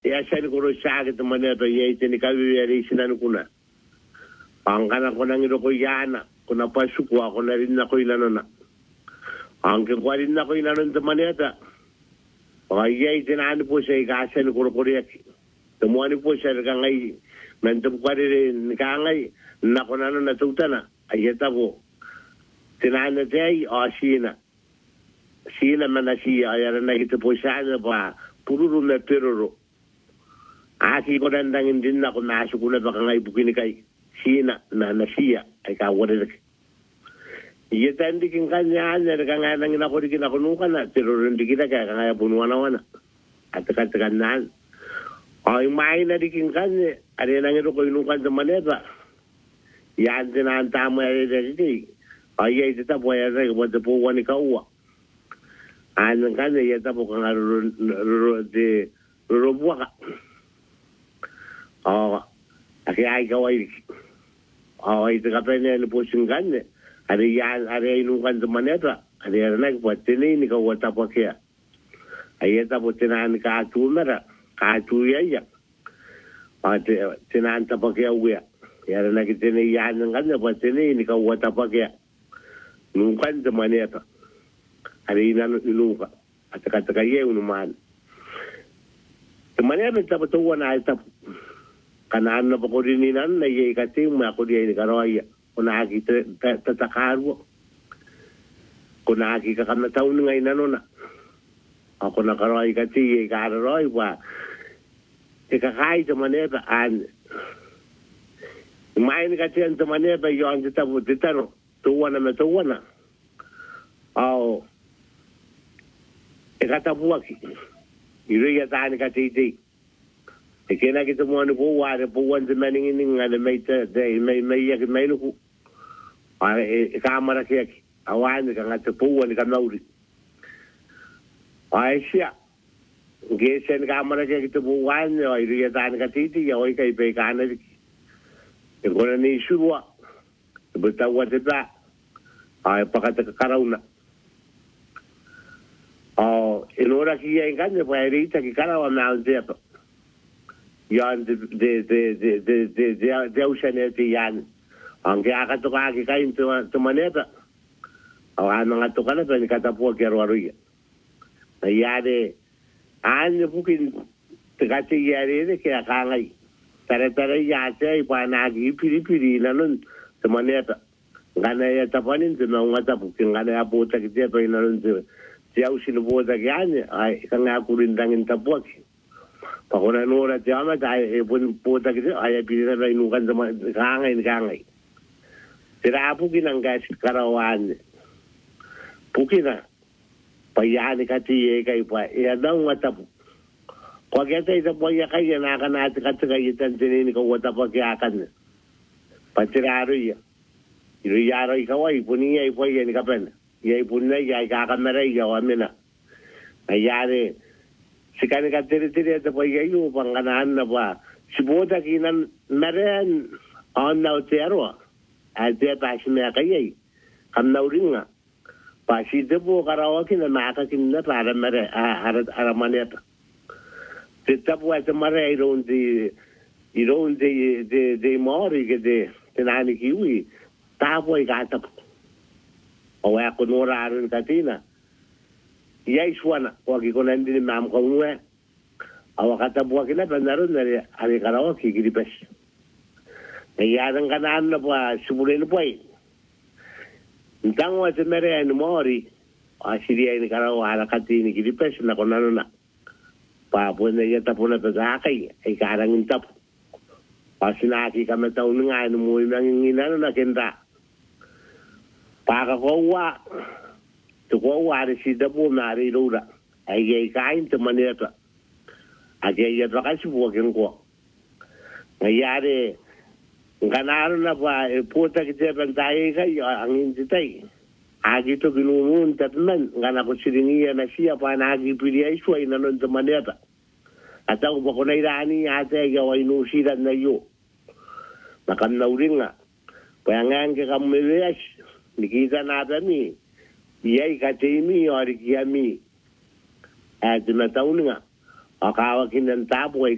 ya sa ni kuro sa ke temane to ye tini kawi ari sinan kuna angkana kona ngiro ko yana kuna pasuku ako na rin na ko ilano na angke ko rin na ko ilano temane ta ye tinani po sa ikasa ni kuro kuri temuani po sa ka ngai mentem ko rin ka ngai na kona na tutana ayeta po tinani tay asina sina manasiya ayara na kita po sa ba pururu na peroro aki ko dandangin din na ko masukuna baka ngai bukini kay sina na nasiya ay ka wala iya tandi king kanya anya ka nga nangin ako dikin ako nuka na pero hindi kita kaya kaya punuan wana at katakan ay may na dikin kanya ari nangin ko inukan sa maneta yan tinanta mo ay dito ay ita po ay ko po wani kauwa anang kanya ita po kang de robuaka aki ay kawai ito ka pa niya po singgan ari inukan sa maneta ari nagpatini ni kawata pa kaya ay ito po tinahan ka atumera ka atuyaya tinahan ta pa kaya uya yara nagitini yan ng kanya patini ni kawata pa kaya inukan sa maneta ari inuka at katakaye unuman sa maneta tapatuwa na ito kanaan na pa ko rin inan na iya ikating ako diya ni karoya kung nakaki tatakarwo kung nakaki kakamataw na ngayon ano na ako na karoya ikating iya ikaroy pa ikakay sa maneta umayin ikating sa maneta yung titabu titano tuwa na matuwa na ikatabuak iruya taan ikating kena kita mo ano po wala po wansa maningin nga na may yak may luku kamera kaya awan ka nga po wala ka mauri ay siya gesen kamera kaya kita po wala ay riyatan ka titi ay kay pe kana ko na ni suwa betawa tita ay pakatagkaraw na inora kiya kanya pa rita ki karawa na dito yan de usaneti yan ang kaya katukaki kain tumaneta awan mga tukala pa ni katapuwa kerwaruya ayade anya bukin tegati yare de kaya kangay tare yate ipanagi piri na nun tumaneta ngana ya tapanin tunanga tapukin ngana ya puta kite pa na nun siya usinubuta kanya ay kanga kurindangin tapuwa pakuna nura tiama tayo pun puta gitu ayah pilih na inukan sama kangay tira pukin ang gas karawan pukin na payani kati kay pa iya daw matap ko kita ito po ya kay na kanati katagayitan tinin ko wata pa kyakan patiraro ya iriyaro ikaway puniya ipo yan kapen yay punna yay kakamera ya wamina ayari sikani ka tiri ito po yayo pangkanaan na ba sibuta kinan meren on na utero at pasi na kayay kam na uring nga pasi ito po karawakin na makakin na para mere aramaneta tita po ito mare iron de mori kede tinani kiwi tapo ikatap o ako nuraron katina yay suwana wagi ko nandini mam ko ngwe awakata buwa kina pandaron na ari karawa kikiripes nayarang kanaan na pa sumulin po ay ntang wa temere ay numori asiri ay ni karawa alakati ni kiripes na konano na papo na yata po na pagkakay ay karangin tap pasinaki kami taon nga numuwi nanginginano na kenta pakakowa tukowa resida po nari rura ay kain temaneta ay bakasi buwakin ko ngayari kanaro na pa puta kita pantay kayo ang intitay agi to ginumun tatman ngana ko siringiya na siya pa nagi piliay suay nanon temaneta at ako ba ko na irani ate gaway nusiran na yo nakamnaurin nga payangan ka kamilias nikita natin ni iyay katimi o rikiyami at mataon nga akawakin ng tapo ay